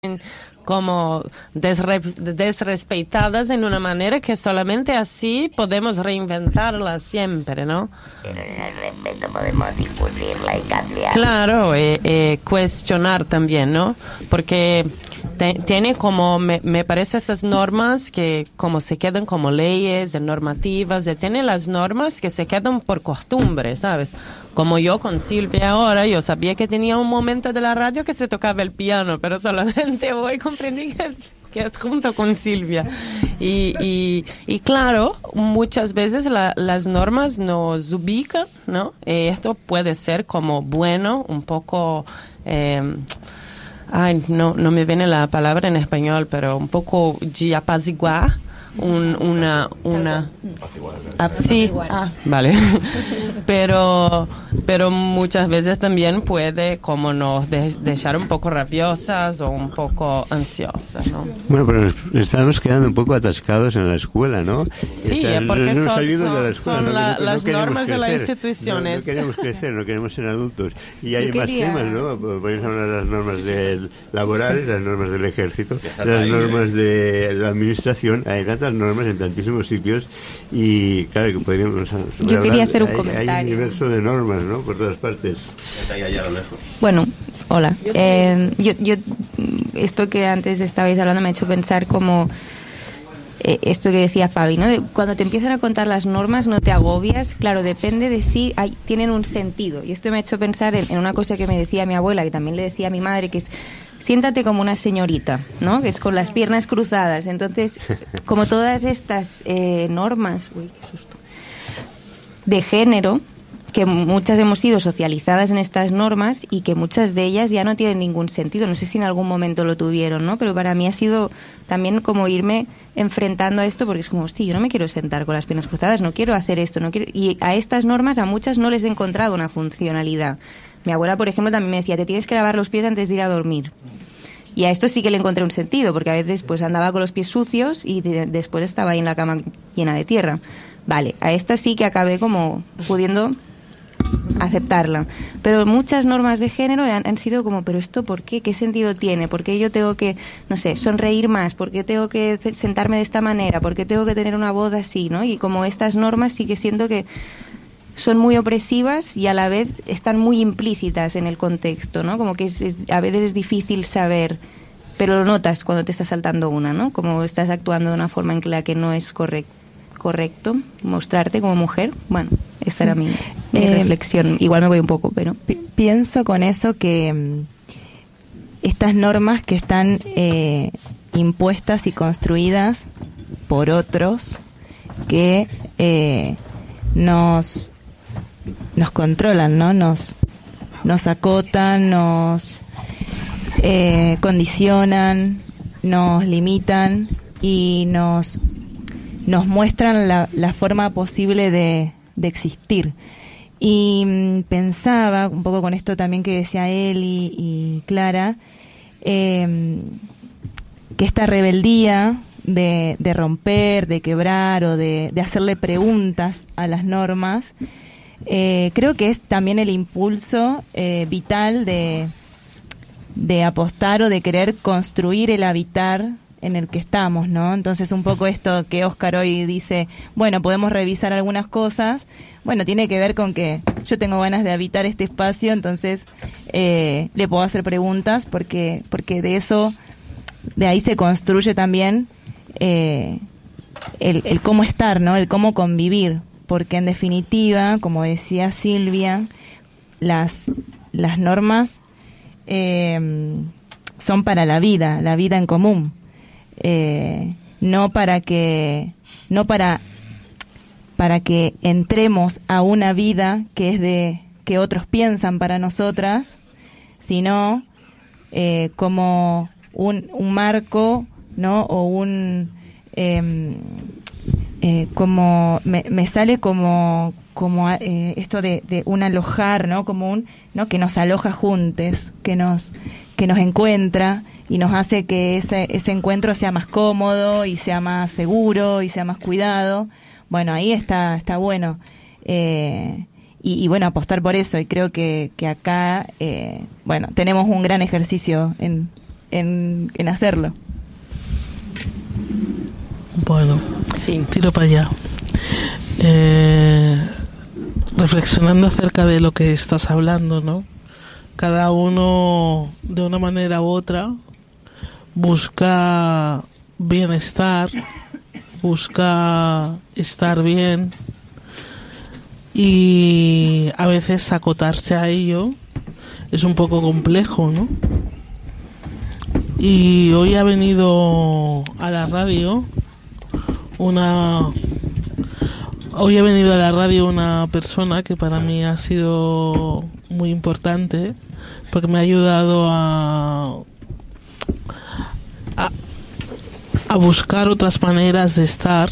como desrespetadas en una manera que solamente así podemos reinventarlas siempre, ¿no? Pero en el respeto podemos discutirla y cambiar. Claro, cuestionar también, ¿no? Porque tiene como, me parece esas normas que como se quedan como leyes, normativas, tiene las normas que se quedan por costumbre, ¿sabes? Como yo con Silvia ahora, yo sabía que tenía un momento de la radio que se tocaba el piano, pero solamente hoy comprendí que es junto con Silvia. Y claro, muchas veces las normas nos ubican, ¿no? Esto puede ser como bueno, un poco... no me viene la palabra en español, pero un poco de apaciguar. Vale. pero muchas veces también puede como nos dejar un poco rabiosas o un poco ansiosas, ¿no? Bueno, pero nos estamos quedando un poco atascados en la escuela, ¿no? Sí, porque son las normas de las instituciones. No queremos crecer, no queremos ser adultos. Y hay más temas, ¿no? Podemos hablar de las normas laborales, las normas del ejército, las normas de la administración. Hay tantas normas en tantísimos sitios y claro que podríamos... Yo quería hacer un comentario. Hay un universo de normas, ¿no? Por todas partes. Bueno, hola. Yo esto que antes estabais hablando me ha hecho pensar como esto que decía Fabi, ¿no? Cuando te empiezan a contar las normas no te agobias, claro, depende de si tienen un sentido. Y esto me ha hecho pensar en una cosa que me decía mi abuela, que también le decía a mi madre, que es: siéntate como una señorita, ¿no? Que es con las piernas cruzadas. Entonces, como todas estas normas, uy, qué susto, de género, que muchas hemos sido socializadas en estas normas y que muchas de ellas ya no tienen ningún sentido. No sé si en algún momento lo tuvieron, ¿no? Pero para mí ha sido también como irme enfrentando a esto, porque es como, hostia, yo no me quiero sentar con las piernas cruzadas, no quiero hacer esto, no quiero... Y a estas normas, a muchas no les he encontrado una funcionalidad. Mi abuela, por ejemplo, también me decía: te tienes que lavar los pies antes de ir a dormir. Y a esto sí que le encontré un sentido, porque a veces pues andaba con los pies sucios y después estaba ahí en la cama llena de tierra. Vale, a esta sí que acabé como pudiendo aceptarla. Pero muchas normas de género han sido como, ¿pero esto por qué? ¿Qué sentido tiene? ¿Por qué yo tengo que, no sé, sonreír más? ¿Por qué tengo que sentarme de esta manera? ¿Por qué tengo que tener una voz así, no? Y como estas normas sí que siento que son muy opresivas y a la vez están muy implícitas en el contexto, ¿no? Como que a veces es difícil saber, pero lo notas cuando te está saltando una, ¿no? Como estás actuando de una forma en la que no es correcto mostrarte como mujer. Bueno, esta era mi reflexión. Igual me voy un poco, pero... Pienso con eso que estas normas que están impuestas y construidas por otros que nos controlan, ¿no? Nos acotan, nos condicionan, nos limitan y nos muestran la forma posible de existir. Y pensaba un poco con esto también que decía Eli y Clara, que esta rebeldía de romper, de quebrar o de hacerle preguntas a las normas, creo que es también el impulso vital de apostar o de querer construir el habitar en el que estamos, ¿no? Entonces un poco esto que Óscar hoy dice, bueno, podemos revisar algunas cosas, bueno, tiene que ver con que yo tengo ganas de habitar este espacio, entonces le puedo hacer preguntas porque de ahí se construye también el cómo estar, ¿no? El cómo convivir, porque en definitiva, como decía Silvia, las normas son para la vida en común. No para que entremos a una vida que es que otros piensan para nosotras, sino como un marco, ¿no? O como me sale como esto de un alojar, ¿no? Como ¿no? Que nos aloja juntos, que nos encuentra y nos hace que ese encuentro sea más cómodo y sea más seguro y sea más cuidado. Bueno, ahí está bueno. Y bueno, apostar por eso. Y creo que acá, bueno, tenemos un gran ejercicio en en hacerlo. Bueno, Sí. tiro para allá. Reflexionando acerca de lo que estás hablando, ¿no? Cada uno, de una manera u otra, busca bienestar, busca estar bien, y a veces acotarse a ello es un poco complejo, ¿no? Y hoy ha venido a la radio una persona que para mí ha sido muy importante, porque me ha ayudado a buscar otras maneras de estar,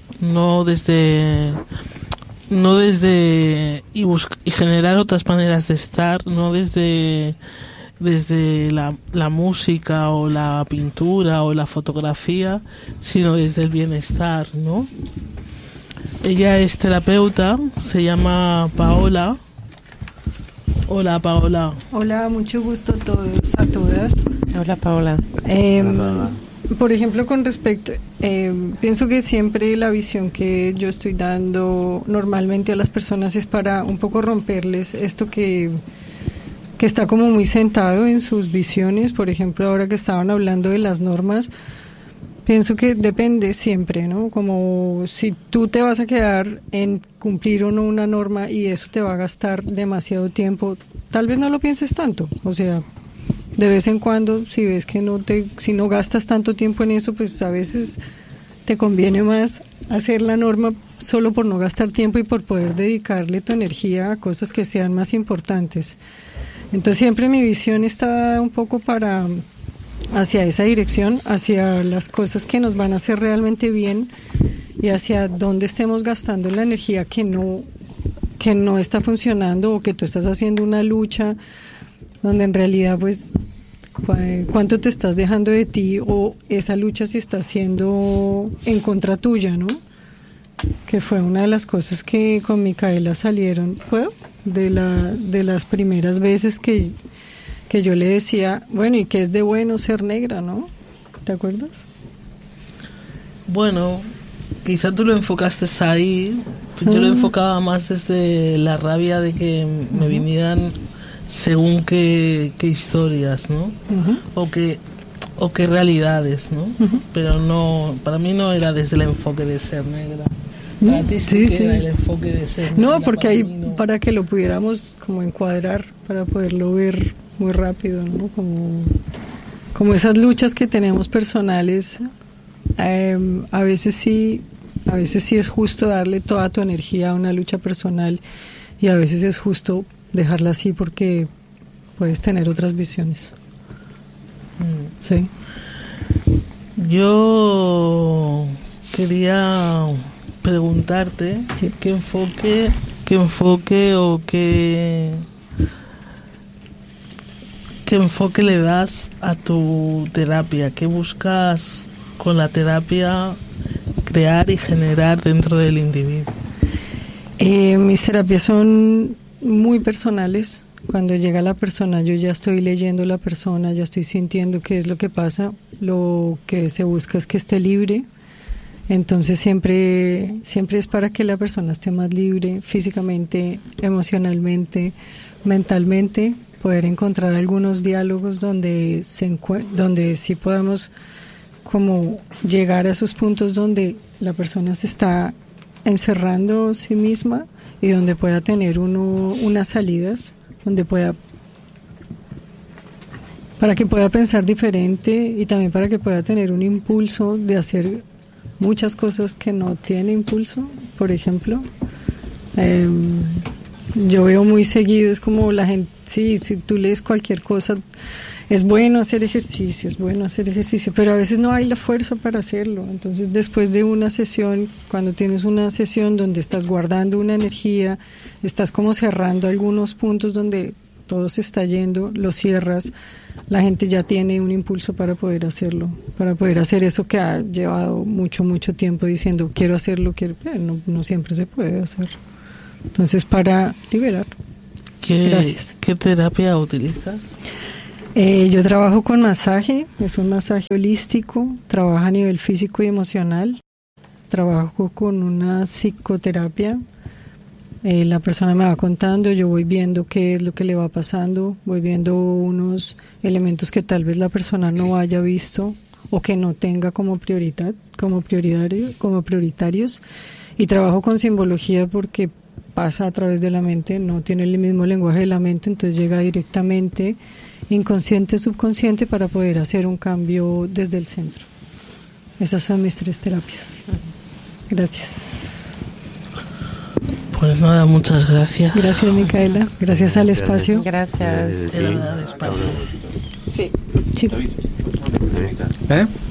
y generar otras maneras de estar, no desde la música o la pintura o la fotografía, sino desde el bienestar, ¿no? Ella es terapeuta, se llama Paola. Hola, Paola. Hola, mucho gusto a todos, a todas. Hola, Paola. Por ejemplo, con respecto, pienso que siempre la visión que yo estoy dando normalmente a las personas es para un poco romperles esto que está como muy sentado en sus visiones. Por ejemplo, ahora que estaban hablando de las normas, pienso que depende siempre, ¿no? Como si tú te vas a quedar en cumplir o no una norma y eso te va a gastar demasiado tiempo, tal vez no lo pienses tanto. O sea, de vez en cuando, si ves que si no gastas tanto tiempo en eso, pues a veces te conviene más hacer la norma solo por no gastar tiempo y por poder dedicarle tu energía a cosas que sean más importantes. Entonces siempre mi visión está un poco hacia esa dirección, hacia las cosas que nos van a hacer realmente bien y hacia dónde estemos gastando la energía que no está funcionando, o que tú estás haciendo una lucha donde en realidad pues cuánto te estás dejando de ti, o esa lucha se está haciendo en contra tuya, ¿no? Que fue una de las cosas que con Micaela salieron, de las primeras veces que yo le decía, bueno, y que es de bueno ser negra, ¿no? ¿Te acuerdas? Bueno, quizá tú lo enfocaste ahí, yo lo enfocaba más desde la rabia de que me vinieran según qué historias, ¿no? O qué realidades, ¿no? Pero no, para mí no era desde el enfoque de ser negra. Para ti sí era el enfoque de ser negra. No, porque ahí, para que lo pudiéramos como encuadrar, para poderlo ver muy rápido, ¿no? Como esas luchas que tenemos personales, a veces sí es justo darle toda tu energía a una lucha personal, y a veces es justo dejarla así porque puedes tener otras visiones. Sí. Yo quería preguntarte qué enfoque o qué enfoque le das a tu terapia, qué buscas con la terapia crear y generar dentro del individuo. Mis terapias son muy personales. Cuando llega la persona, yo ya estoy leyendo la persona, ya estoy sintiendo qué es lo que pasa. Lo que se busca es que esté libre. Entonces siempre es para que la persona esté más libre físicamente, emocionalmente, mentalmente, poder encontrar algunos diálogos donde sí podamos como llegar a esos puntos donde la persona se está encerrando sí misma, y donde pueda tener unas salidas, para que pueda pensar diferente, y también para que pueda tener un impulso de hacer muchas cosas que no tiene impulso. Por ejemplo, yo veo muy seguido, es como la gente, si tú lees cualquier cosa, es bueno hacer ejercicio, pero a veces no hay la fuerza para hacerlo. Entonces, después de una sesión, cuando tienes una sesión donde estás guardando una energía, estás como cerrando algunos puntos donde todo se está yendo, lo cierras, la gente ya tiene un impulso para poder hacerlo, para poder hacer eso que ha llevado mucho tiempo diciendo quiero hacerlo, no siempre se puede hacer. Entonces, para liberar. Gracias. ¿Qué terapia utilizas? Yo trabajo con masaje, es un masaje holístico, trabaja a nivel físico y emocional, trabajo con una psicoterapia, la persona me va contando, yo voy viendo qué es lo que le va pasando, voy viendo unos elementos que tal vez la persona no haya visto o que no tenga como prioridad, como prioritarios, y trabajo con simbología porque pasa a través de la mente, no tiene el mismo lenguaje de la mente, entonces llega directamente inconsciente, subconsciente, para poder hacer un cambio desde el centro. Esas son mis 3 terapias. Gracias. Pues nada, muchas gracias. Gracias, Micaela. Gracias al espacio. Gracias. Era el espacio. Sí. ¿Eh?